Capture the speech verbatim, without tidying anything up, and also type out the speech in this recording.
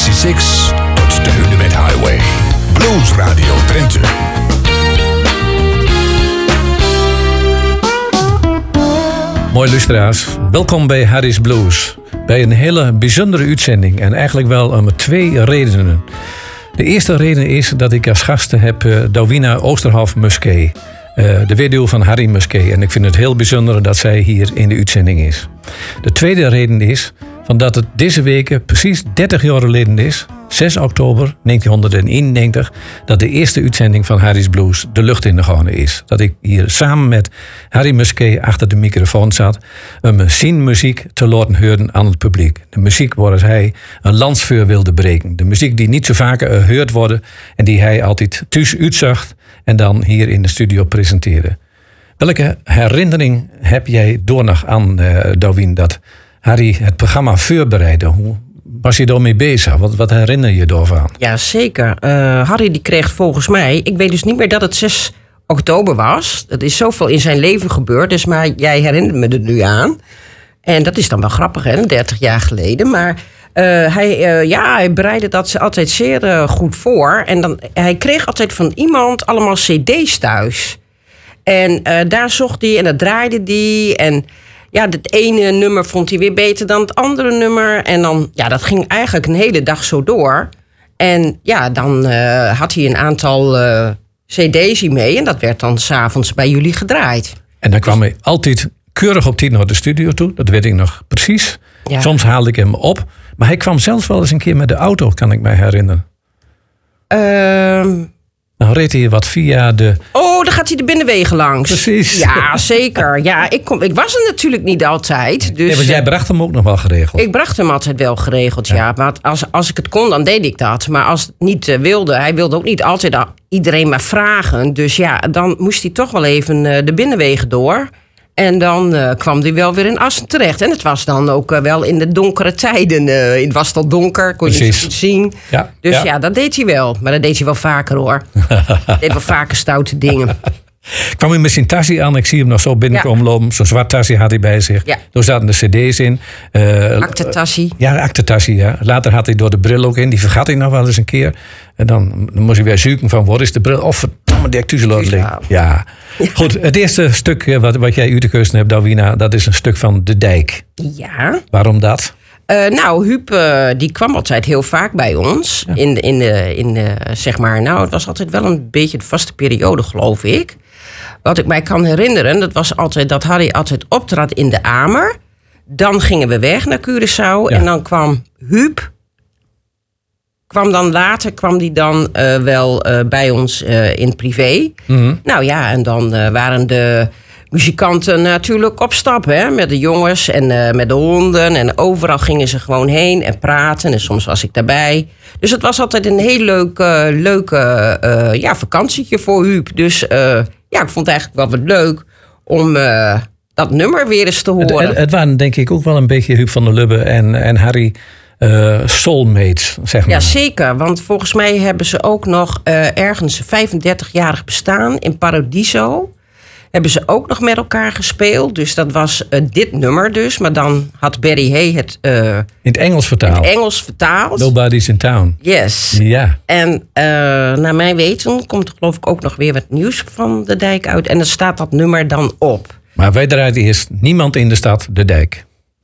zesenzestig tot de Hunebed Highway. Blues Radio Drenthe. Mooi luisteraars, welkom bij Harry's Blues. Bij een hele bijzondere uitzending en eigenlijk wel om twee redenen. De eerste reden is dat ik als gasten heb uh, Douwina Oosterhoff-Musquet. Uh, de weduwe van Harry Musquet. En ik vind het heel bijzonder dat zij hier in de uitzending is. De tweede reden is van dat het deze week precies dertig jaar geleden is, zes oktober negentienhonderdeenennegentig, dat de eerste uitzending van Harry's Blues de lucht in gegaan is. Dat ik hier samen met Harry Musquet achter de microfoon zat om zijn muziek te laten horen aan het publiek. De muziek waar hij een landsvuur wilde breken. De muziek die niet zo vaak gehoord wordt en die hij altijd thuis uitzocht en dan hier in de studio presenteerde. Welke herinnering heb jij door nog aan, uh, Douwien, dat Harry het programma voorbereidde? Hoe was je daarmee bezig? Wat, wat herinner je daarvan? Ja, zeker. Uh, Harry die kreeg volgens mij... Ik weet dus niet meer dat het zes oktober was. Er is zoveel in zijn leven gebeurd. Dus maar jij herinnert me er nu aan. En dat is dan wel grappig, hè? dertig jaar geleden. Maar uh, hij, uh, ja, hij bereidde dat altijd zeer uh, goed voor. En dan, hij kreeg altijd van iemand allemaal cd's thuis. En uh, daar zocht hij en dat draaide hij. En ja, het ene nummer vond hij weer beter dan het andere nummer. En dan, ja, dat ging eigenlijk een hele dag zo door. En ja, dan uh, had hij een aantal uh, cd's mee. En dat werd dan 's avonds bij jullie gedraaid. En dan kwam hij altijd keurig op tijd naar de studio toe. Dat weet ik nog precies. Ja. Soms haalde ik hem op. Maar hij kwam zelfs wel eens een keer met de auto, kan ik mij herinneren. Ehm... Uh... Dan reed hij wat via de... Oh, dan gaat hij de binnenwegen langs. Precies. Ja, zeker. Ja, ik, kom, ik was er natuurlijk niet altijd. Dus, ja, want jij bracht hem ook nog wel geregeld. Ik bracht hem altijd wel geregeld, ja. ja. Maar als, als ik het kon, dan deed ik dat. Maar als het niet uh, wilde, hij wilde ook niet altijd iedereen maar vragen. Dus ja, dan moest hij toch wel even uh, de binnenwegen door. En dan uh, kwam hij wel weer in Assen terecht. En het was dan ook uh, wel in de donkere tijden. Uh, het was al donker, kon je niet zo goed zien. Ja, dus ja. ja, dat deed hij wel. Maar dat deed hij wel vaker, hoor. Hij deed wel vaker stoute dingen. Ik kwam in met zijn tasje aan. Ik zie hem nog zo binnenkomen ja. lopen. Zo'n zwart tasje had hij bij zich. Ja. Daar zaten de cd's in. Uh, Aktetasje. Ja, aktetasje, ja. Later had hij door de bril ook in. Die vergat hij nog wel eens een keer. En dan, dan moest hij weer zoeken van, wat is de bril? Of verdomme, die actus liggen. Ja. Goed, het eerste stuk wat, wat jij uit de keuze hebt, Douwina, dat is een stuk van De Dijk. Ja. Waarom dat? Uh, nou, Huub, uh, die kwam altijd heel vaak bij ons. Ja. In, in, de, in de, zeg maar, nou, het was altijd wel een beetje de vaste periode, geloof ik. Wat ik mij kan herinneren, dat was altijd dat Harry altijd optrad in de Amer. Dan gingen we weg naar Curaçao. Ja. En dan kwam Huub. Kwam dan later kwam die dan uh, wel uh, bij ons uh, in privé. Mm-hmm. Nou ja, en dan uh, waren de muzikanten natuurlijk op stap, hè, met de jongens en uh, met de honden. En overal gingen ze gewoon heen en praten. En soms was ik daarbij. Dus het was altijd een heel leuk uh, leuke uh, ja, vakantietje voor Huub. Dus uh, ja, ik vond het eigenlijk wel wat leuk om uh, dat nummer weer eens te horen. Het, het waren denk ik ook wel een beetje Huub van der Lubbe en, en Harry uh, soulmates, zeg maar. Ja, zeker. Want volgens mij hebben ze ook nog uh, ergens een vijfendertigjarig bestaan in Paradiso. Hebben ze ook nog met elkaar gespeeld. Dus dat was uh, dit nummer dus. Maar dan had Barry Hay het Uh, in het Engels vertaald. In het Engels vertaald. Nobody's in Town. Yes. Ja. En uh, naar mijn weten komt er geloof ik ook nog weer wat nieuws van De Dijk uit. En dan staat dat nummer dan op. Maar wij draaien eerst Niemand in de Stad, De Dijk.